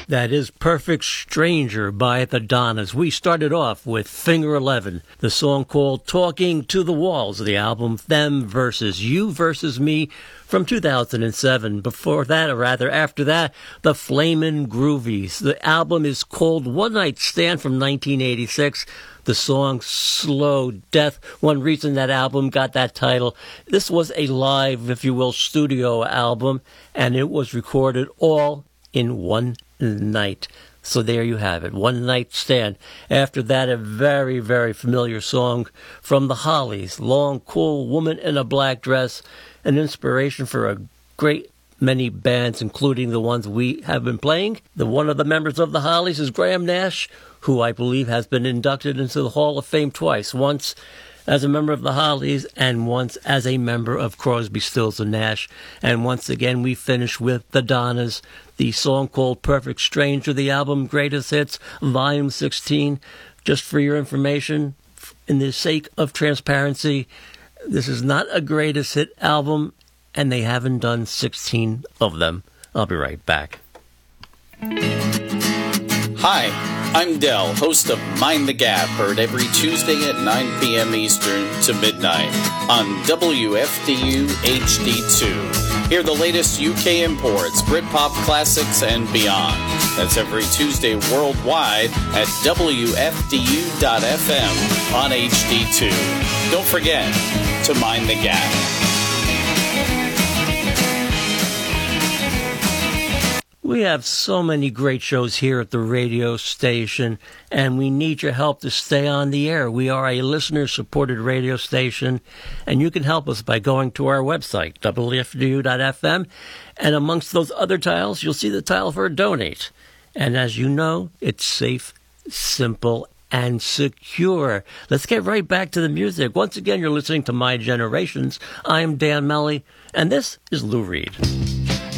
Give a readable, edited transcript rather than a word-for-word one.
That is Perfect Stranger by the Donnas. We started off with Finger 11, the song called Talking to the Walls, the album Them versus You versus Me from 2007. Before that, or rather after that, the Flamin' Groovies. The album is called One Night Stand from 1986. The song Slow Death. One reason that album got that title, this was a live, if you will, studio album, and it was recorded all in one night. So there you have it, One Night Stand. After that, a very, very familiar song from the Hollies, Long Cool Woman in a Black Dress, an inspiration for a great many bands, including the ones we have been playing. One of the members of the Hollies is Graham Nash, who I believe has been inducted into the Hall of Fame twice, once as a member of the Hollies and once as a member of Crosby, Stills and Nash. And once again, we finish with the Donnas, the song called Perfect Stranger, the album Greatest Hits, Volume 16. Just for your information, in the sake of transparency, this is not a greatest hit album, and they haven't done 16 of them. I'll be right back. Hi, I'm Del, host of Mind the Gap, heard every Tuesday at 9 p.m. Eastern to midnight on WFDU HD2. Hear the latest UK imports, Britpop classics, and beyond. That's every Tuesday worldwide at WFDU.FM on HD2. Don't forget to Mind the Gap. We have so many great shows here at the radio station, and we need your help to stay on the air. We are a listener-supported radio station, and you can help us by going to our website, WFDU.FM, and amongst those other tiles, you'll see the tile for Donate. And as you know, it's safe, simple, and secure. Let's get right back to the music. Once again, you're listening to My Generations. I'm Dan Melly, and this is Lou Reed.